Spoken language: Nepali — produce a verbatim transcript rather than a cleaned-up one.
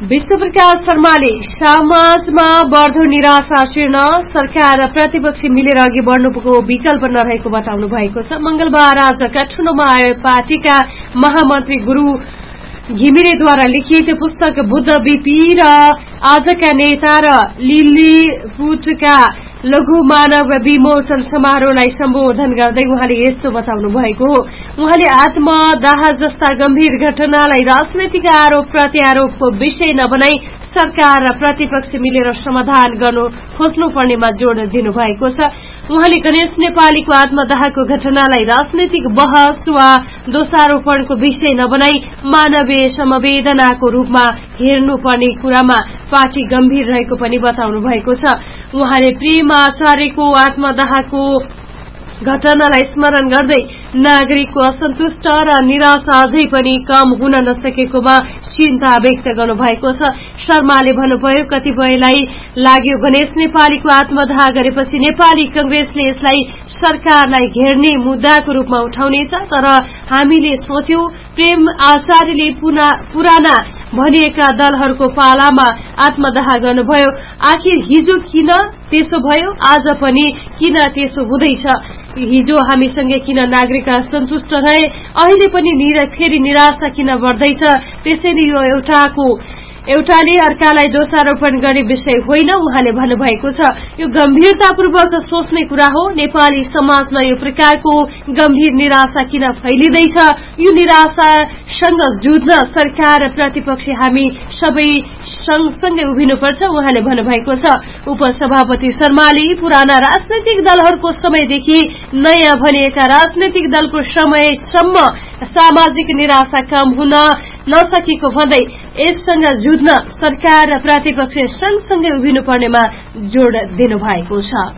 विश्वप्रकाश शर्माले समाजमा बढ्दो निराशा शीर्ण सरकार र प्रतिपक्ष मिलेर अघि बढ्नुको विकल्प नरहेको बताउनु भएको छ। मंगलबार आज काठमाडौँमा आयो पार्टीका महामन्त्री गुरू घिमिरेद्वारा लिखित पुस्तक बुद्ध बीपी र आजका नेता र लिलीपुटका लघु मानव विमोचन समारोहलाई सम्बोधन गर्दै उहाँले यस्तो बताउनु भएको हो। उहाँले आत्मदाह जस्ता गम्भीर घटनालाई राजनैतिक आरोप प्रत्यारोपको विषय नबनाई सरकार र प्रतिपक्ष मिलेर समाधान गर्नु खोज्नुपर्नेमा जोड़ दिनुभएको छ। उहाँले गणेश नेपालीको आत्मदाहको घटनालाई राजनैतिक बहस वा दोषारोपणको विषय नबनाई मानवीय संवेदनाको रूपमा हेर्नुपर्ने कुरामा पार्टी गम्भीर रहेको पनि बताउनु भएको छ। उहाँले प्रेम आचार्यको आत्मदाहको घटनालाई स्मरण गर्दै नागरिकको असन्तुष्ट र निराशा अझै पनि कम हुन नसकेकोमा चिन्ता व्यक्त गर्नुभएको छ। शर्माले भन्नुभयो, कतिपयलाई लाग्यो गणेश नेपालीको आत्मदाह गरेपछि नेपाली कंग्रेसले यसलाई सरकारलाई घेर्ने मुद्दाको रूपमा उठाउनेछ, तर हामीले सोच्यौं प्रेम आचार्यले पुराना भनिएका दलहरूको पालामा आत्मदाह गर्नुभयो। आखिर हिजो किन त्यसो भयो, आज पनि किन त्यसो हुँदैछ? हिजो हामीसँगै किन नागरिक असन्तुष्ट रहे, अहिले पनि फेरि निराशा किन बढ्दैछ? त्यसैले यो एउटाको एउटाले अर्कालाई दोषारोपण गर्ने विषय होइन उहाँले भन्नुभएको छ। यो गम्भीरतापूर्वक सोच्ने कुरा हो। नेपाली समाजमा यो प्रकारको गम्भीर निराशा किन फैलिँदैछ? यो निराशासँग जुझ्न सरकार र प्रतिपक्ष हामी सबै सँगसँगै उभिनुपर्छ उहाँले भन्नुभएको छ। उपसभापति शर्माले पुराना राजनैतिक दलहरूको समयदेखि नयाँ भनिएका राजनैतिक दलको समयसम्म सामाजिक निराशा कम हुन नसकेको भन्दै यससँग जुझ्न सरकार र प्रतिपक्ष सँगसँगै उभिनुपर्नेमा जोड़ दिनुभएको छ।